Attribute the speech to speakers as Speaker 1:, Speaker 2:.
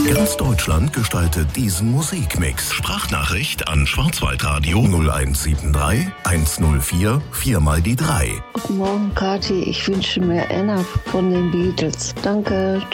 Speaker 1: Ganz Deutschland gestaltet diesen Musikmix. Sprachnachricht an Schwarzwaldradio 0173 104 4 mal die 3.
Speaker 2: Guten Morgen, Kathi. Ich wünsche mir Anna von den Beatles. Danke.